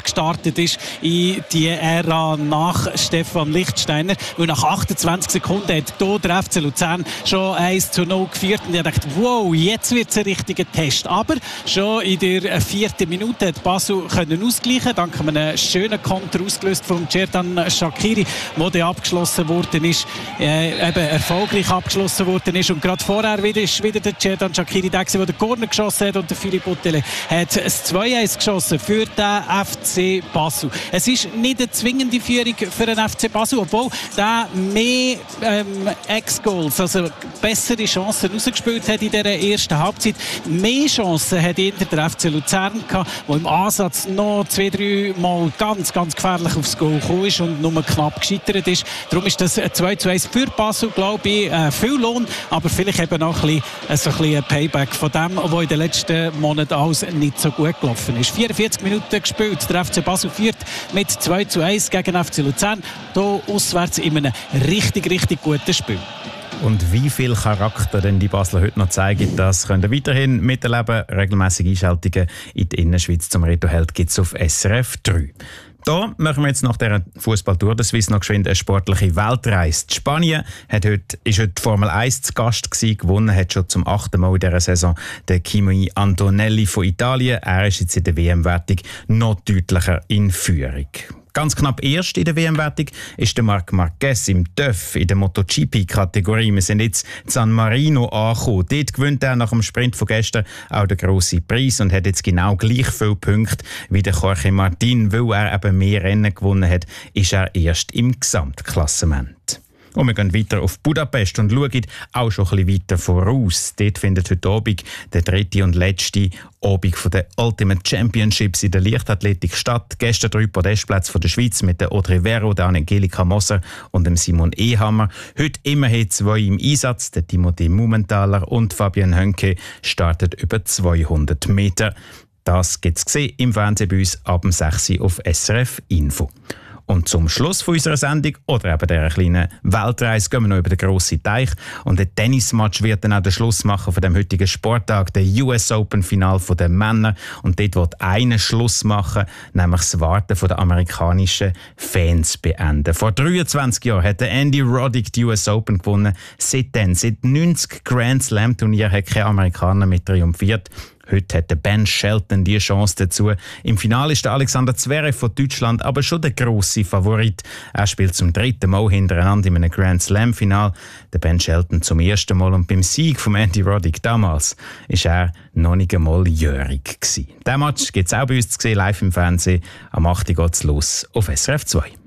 gestartet ist in die Ära nach Stefan Lichtsteiner. Weil nach 28 Sekunden hat hier der FC Luzern schon 1-0 geführt. Und ich dachte, wow, jetzt wird es ein richtiger Test. Aber schon in der 4. Minute hat Basel können ausgleichen, dank einem schönen Konter ausgelöst von Xherdan Shaqiri, der dann abgeschlossen worden ist, eben erfolgreich abgeschlossen worden ist. Und gerade vorher ist wieder der Xherdan Shaqiri der den Corner geschossen hat, und der Philippe Boutelle hat es 2-1 geschossen für den FC Basel. Es ist nicht eine zwingende Führung für den FC Basel, obwohl der mehr Ex-Goals, also bessere Chancen rausgespielt hat in dieser ersten Halbzeit. Mehr Chancen hat hinter der FC Luzern gehabt, der im Ansatz noch 2-3 Mal ganz gefährlich aufs Goal gekommen ist und nur knapp gescheitert ist. Darum ist das 2-1 für Basel, glaube ich, viel Lohn, aber vielleicht eben auch ein bisschen Payback von dem, was in den letzten Monaten alles nicht so gut gelaufen ist. 44 Minuten gespielt, der FC Basel führt mit 2-1 gegen den FC Luzern, hier auswärts in einem richtig guten Spiel. Und wie viel Charakter denn die Basler heute noch zeigen, das könnt ihr weiterhin miterleben. Regelmäßige Einschaltungen in die Innerschweiz zum Reto-Held gibt es auf SRF 3. Da machen wir jetzt nach dieser Fußballtour der Swiss noch geschwind eine sportliche Weltreise. Die Spanien ist heute Formel 1 zu Gast gewesen, gewonnen hat schon zum 8. Mal in dieser Saison der Kimi Antonelli von Italien. Er ist jetzt in der WM-Wertung noch deutlicher in Führung. Ganz knapp erst in der WM-Wertung ist der Marc Marquez im TÜV in der MotoGP-Kategorie. Wir sind jetzt in San Marino angekommen. Dort gewinnt er nach dem Sprint von gestern auch den grossen Preis und hat jetzt genau gleich viele Punkte wie der Jorge Martin. Weil er eben mehr Rennen gewonnen hat, ist er erst im Gesamtklassement. Und wir gehen weiter auf Budapest und schauen auch schon ein bisschen weiter voraus. Dort findet heute Abend der 3. und letzte Abend der Ultimate Championships in der Leichtathletik statt. Gestern 3 Podestplätze von der Schweiz mit der Audrey Verro, der Angelika Moser und dem Simon Ehammer. Heute immerhin 2 im Einsatz. Der Timothée Mumenthaler und Fabian Hönke startet über 200 Meter. Das gibt es im Fernsehen bei uns ab 6 Uhr auf SRF Info. Und zum Schluss von unserer Sendung oder eben dieser kleinen Weltreise gehen wir noch über den grossen Teich. Und der Tennismatch wird dann auch den Schluss machen von dem heutigen Sporttag, der US Open Final der Männer. Und dort wird einer Schluss machen, nämlich das Warten der amerikanischen Fans beenden. Vor 23 Jahren hat der Andy Roddick die US Open gewonnen. Seit 90 Grand Slam Turnieren hat kein Amerikaner mehr triumphiert. Heute hat der Ben Shelton die Chance dazu. Im Finale ist der Alexander Zverev von Deutschland aber schon der grosse Favorit. Er spielt zum 3. Mal hintereinander in einem Grand Slam-Final. Der Ben Shelton zum 1. Mal. Und beim Sieg von Andy Roddick damals ist er noch nicht einmal jährig gewesen. Diesen Match gibt es auch bei uns zu sehen, live im Fernsehen. Am 8. Uhr geht's los auf SRF 2.